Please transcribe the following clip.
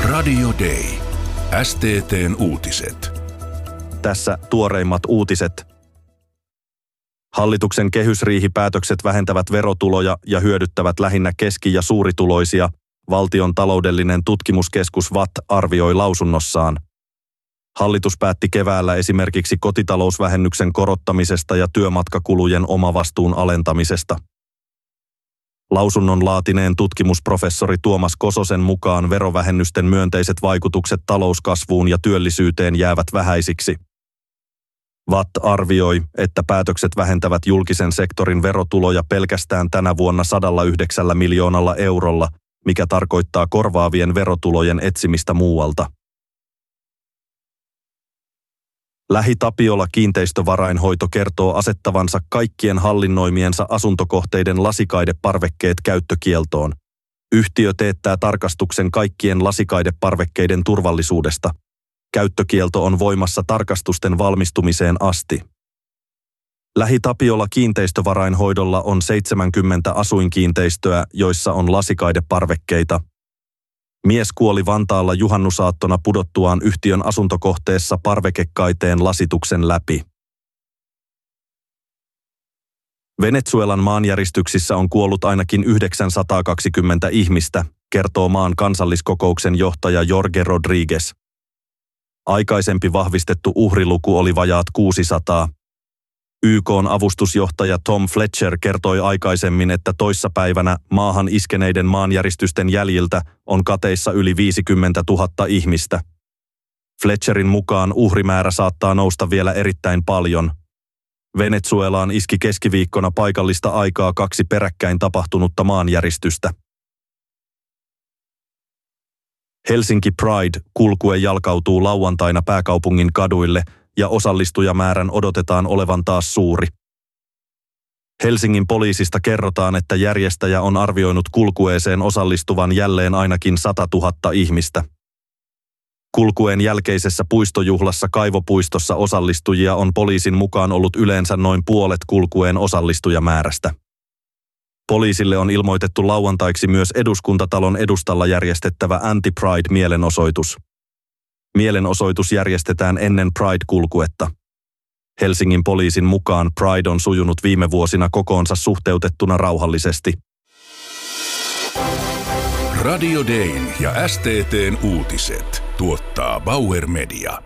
Radio Day. STT:n uutiset. Tässä tuoreimmat uutiset. Hallituksen kehysriihipäätökset vähentävät verotuloja ja hyödyttävät lähinnä keski- ja suurituloisia, Valtion taloudellinen tutkimuskeskus VATT arvioi lausunnossaan. Hallitus päätti keväällä esimerkiksi kotitalousvähennyksen korottamisesta ja työmatkakulujen omavastuun alentamisesta. Lausunnon laatineen tutkimusprofessori Tuomas Kososen mukaan verovähennysten myönteiset vaikutukset talouskasvuun ja työllisyyteen jäävät vähäisiksi. VATT arvioi, että päätökset vähentävät julkisen sektorin verotuloja pelkästään tänä vuonna 109 miljoonalla eurolla, mikä tarkoittaa korvaavien verotulojen etsimistä muualta. Lähi-Tapiola kiinteistövarainhoito kertoo asettavansa kaikkien hallinnoimiensa asuntokohteiden lasikaideparvekkeet käyttökieltoon. Yhtiö teettää tarkastuksen kaikkien lasikaideparvekkeiden turvallisuudesta. Käyttökielto on voimassa tarkastusten valmistumiseen asti. Lähi-Tapiola kiinteistövarainhoidolla on 70 asuinkiinteistöä, joissa on lasikaideparvekkeita. Mies kuoli Vantaalla juhannusaattona pudottuaan yhtiön asuntokohteessa parvekekaiteen lasituksen läpi. Venezuelan maanjäristyksissä on kuollut ainakin 920 ihmistä, kertoo maan kansalliskokouksen johtaja Jorge Rodriguez. Aikaisempi vahvistettu uhriluku oli vajaat 600. YK:n avustusjohtaja Tom Fletcher kertoi aikaisemmin, että toissapäivänä maahan iskeneiden maanjäristysten jäljiltä on kateissa yli 50 000 ihmistä. Fletcherin mukaan uhrimäärä saattaa nousta vielä erittäin paljon. Venezuelaan iski keskiviikkona paikallista aikaa 2 peräkkäin tapahtunutta maanjäristystä. Helsinki Pride-kulkue jalkautuu lauantaina pääkaupungin kaduille ja osallistujamäärän odotetaan olevan taas suuri. Helsingin poliisista kerrotaan, että järjestäjä on arvioinut kulkueeseen osallistuvan jälleen ainakin 100 000 ihmistä. Kulkueen jälkeisessä puistojuhlassa Kaivopuistossa osallistujia on poliisin mukaan ollut yleensä noin puolet kulkueen osallistujamäärästä. Poliisille on ilmoitettu lauantaiksi myös Eduskuntatalon edustalla järjestettävä Anti-Pride-mielenosoitus. Mielenosoitus järjestetään ennen Pride-kulkuetta. Helsingin poliisin mukaan Pride on sujunut viime vuosina kokoonsa suhteutettuna rauhallisesti. Radio Dayn ja STT:n uutiset tuottaa Bauer Media.